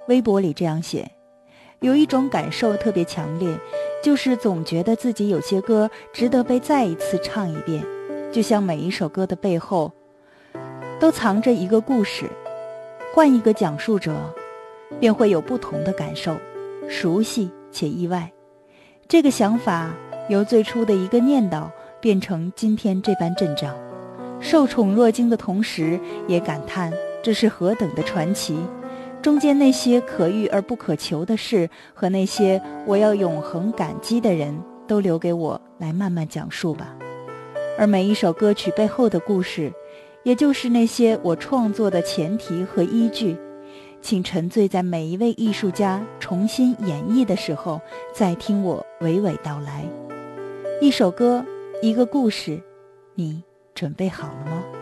微博里这样写：有一种感受特别强烈，就是总觉得自己有些歌值得被再一次唱一遍，就像每一首歌的背后都藏着一个故事，换一个讲述者便会有不同的感受，熟悉且意外。这个想法由最初的一个念叨变成今天这般阵仗，受宠若惊的同时也感叹这是何等的传奇，中间那些可遇而不可求的事和那些我要永恒感激的人都留给我来慢慢讲述吧。而每一首歌曲背后的故事，也就是那些我创作的前提和依据，请沉醉在每一位艺术家重新演绎的时候，再听我娓娓道来。一首歌，一个故事，你准备好了吗？